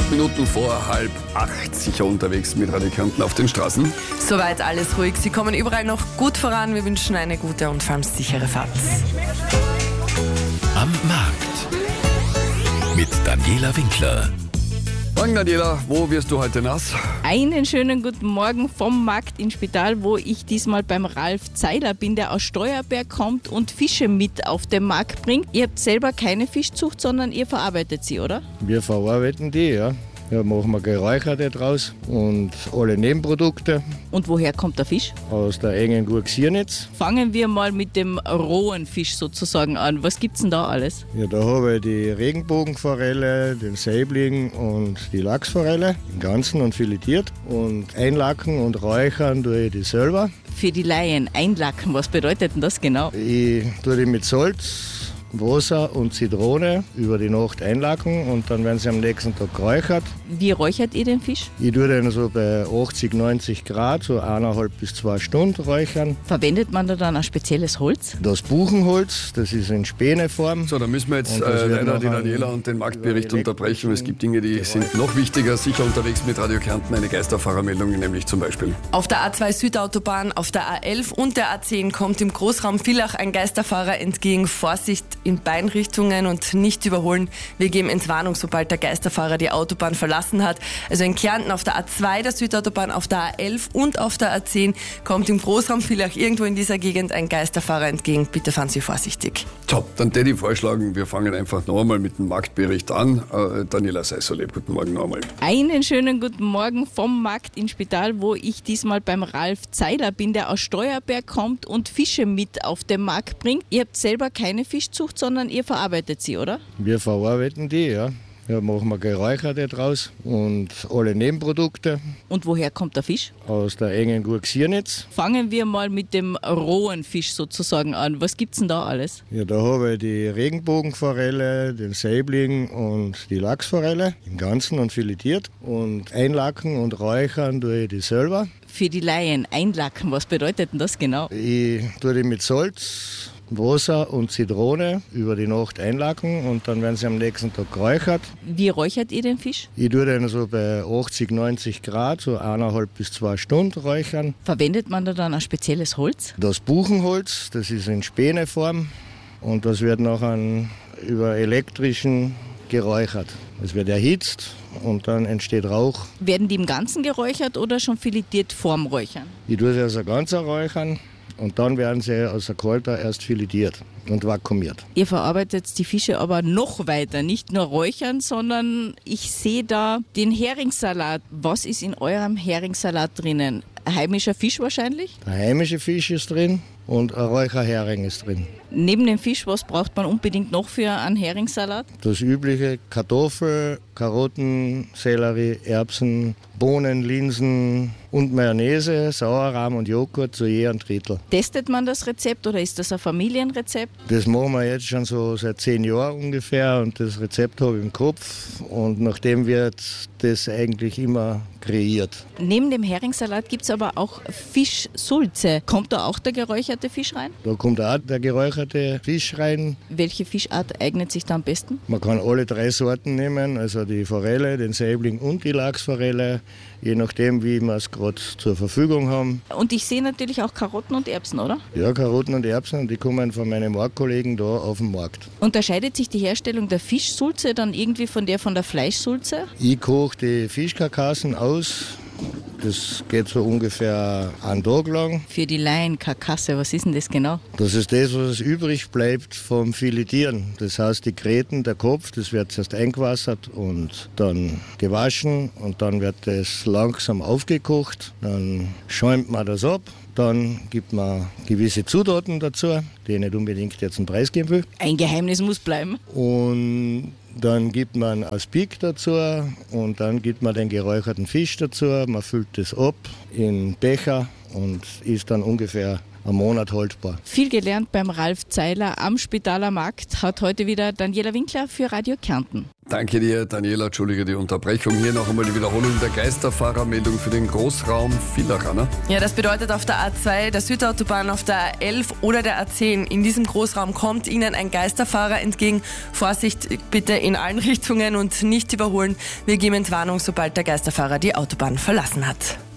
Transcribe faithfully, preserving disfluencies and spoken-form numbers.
Acht Minuten vor halb acht, sicher unterwegs mit Radio Kärnten auf den Straßen. Soweit alles ruhig. Sie kommen überall noch gut voran. Wir wünschen eine gute und vor allem sichere Fahrt. Am Markt mit Daniela Winkler. Morgen, Daniela, wo wirst du heute nass? Einen schönen guten Morgen vom Markt in Spital, wo ich diesmal beim Ralf Zeiler bin, der aus Steuerberg kommt und Fische mit auf den Markt bringt. Ihr habt selber keine Fischzucht, sondern ihr verarbeitet sie, oder? Wir verarbeiten die, ja. Da machen wir Geräucherte draus und alle Nebenprodukte Und woher kommt der Fisch? aus der engen Gurksiernitz. Fangen wir mal mit dem rohen Fisch sozusagen an. Was gibt's denn da alles? Ja, da habe ich die Regenbogenforelle, den Saibling und die Lachsforelle im Ganzen und filetiert. Und einlacken und räuchern tue ich die selber. Für die Laien einlacken, was bedeutet denn das genau? Ich tue die mit Salz, Wasser und Zitrone über die Nacht einlacken und dann werden sie am nächsten Tag geräuchert. Wie räuchert ihr den Fisch? Ich tue den so bei achtzig, neunzig Grad, so eineinhalb bis zwei Stunden räuchern. Verwendet man da dann ein spezielles Holz? Das Buchenholz, das ist in Späneform. So, dann müssen wir jetzt Und das äh, wird leider die nachher Daniela und den Marktbericht über unterbrechen. Es gibt Dinge, die sind noch wichtiger. Sicher unterwegs mit Radio Kärnten, eine Geisterfahrermeldung, nämlich zum Beispiel. Auf der A zwei Südautobahn, auf der A elf und der A zehn kommt im Großraum Villach ein Geisterfahrer entgegen. Vorsicht in beiden Richtungen und nicht überholen. Wir geben Entwarnung, sobald der Geisterfahrer die Autobahn verlassen hat. Also in Kärnten auf der A zwei, der Südautobahn, auf der A elf und auf der A zehn kommt im Großraum Villach irgendwo in dieser Gegend ein Geisterfahrer entgegen. Bitte fahren Sie vorsichtig. Top, dann hätte ich vorschlagen, wir fangen einfach noch einmal mit dem Marktbericht an. Äh, Daniela, sei so lieb, guten Morgen noch einmal. Einen schönen guten Morgen vom Markt in Spital, wo ich diesmal beim Ralf Zeiler bin, der aus Steuerberg kommt und Fische mit auf den Markt bringt. Ihr habt selber keine Fischzucht, sondern ihr verarbeitet sie, oder? Wir verarbeiten die, ja. Da machen wir Geräucherte draus und alle Nebenprodukte Und woher kommt der Fisch? aus der engen Gurksiernitz. Fangen wir mal mit dem rohen Fisch sozusagen an. Was gibt's denn da alles? Ja, da habe ich die Regenbogenforelle, den Saibling und die Lachsforelle im Ganzen und filetiert. Und einlacken und räuchern tue ich die selber. Für die Laien einlacken, was bedeutet denn das genau? Ich tue die mit Salz, Wasser und Zitrone über die Nacht einlacken und dann werden sie am nächsten Tag geräuchert. Wie räuchert ihr den Fisch? Ich tue den so bei achtzig, neunzig Grad, so eineinhalb bis zwei Stunden räuchern. Verwendet man da dann ein spezielles Holz? Das Buchenholz, das ist in Späneform und das wird nachher über elektrischen geräuchert. Es wird erhitzt und dann entsteht Rauch. Werden die im Ganzen geräuchert oder schon filetiert vorm Räuchern? Ich tue sie also ganz räuchern und dann werden sie aus der Kalter erst filetiert und vakuumiert. Ihr verarbeitet die Fische aber noch weiter, nicht nur räuchern, sondern ich sehe da den Heringssalat. Was ist in eurem Heringssalat drinnen? Ein heimischer Fisch wahrscheinlich? Der heimische Fisch ist drin und ein Räucherhering ist drin. Neben dem Fisch, was braucht man unbedingt noch für einen Heringssalat? Das übliche: Kartoffel, Karotten, Sellerie, Erbsen, Bohnen, Linsen und Mayonnaise, Sauerrahm und Joghurt zu je ein Drittel. Testet man das Rezept oder ist das ein Familienrezept? Das machen wir jetzt schon so seit zehn Jahren ungefähr und das Rezept habe ich im Kopf und nachdem wird das eigentlich immer kreiert. Neben dem Heringssalat gibt es aber auch Fischsulze. Kommt da auch der geräucherte Fisch rein? Da kommt auch der geräucherte Fisch rein. Welche Fischart eignet sich da am besten? Man kann alle drei Sorten nehmen, also die Forelle, den Saibling und die Lachsforelle, je nachdem, wie wir es gerade zur Verfügung haben. Und ich sehe natürlich auch Karotten und Erbsen, oder? Ja, Karotten und Erbsen, die kommen von meinen Marktkollegen da auf den Markt. Unterscheidet sich die Herstellung der Fischsulze dann irgendwie von der von der Fleischsulze? Ich koche die Fischkarkassen aus. Das geht so ungefähr einen Tag lang. Für die Laien Karkasse, was ist denn das genau? Das ist das, was übrig bleibt vom Filetieren. Das heißt, die Gräten, der Kopf, das wird zuerst eingewassert und dann gewaschen und dann wird das langsam aufgekocht. Dann schäumt man das ab. Dann gibt man gewisse Zutaten dazu, die ich nicht unbedingt jetzt einen Preis geben will. Ein Geheimnis muss bleiben. Und dann gibt man Aspik dazu und dann gibt man den geräucherten Fisch dazu. Man füllt das ab in Becher und ist dann ungefähr einen Monat haltbar. Viel gelernt beim Ralf Zeiler am Spitaler Markt hat heute wieder Daniela Winkler für Radio Kärnten. Danke dir, Daniela. Entschuldige die Unterbrechung. Hier noch einmal die Wiederholung der Geisterfahrermeldung für den Großraum Villach, ne? Ja, das bedeutet auf der A zwei, der Südautobahn, auf der A elf oder der A zehn. In diesem Großraum kommt Ihnen ein Geisterfahrer entgegen. Vorsicht bitte in allen Richtungen und nicht überholen. Wir geben Entwarnung, sobald der Geisterfahrer die Autobahn verlassen hat.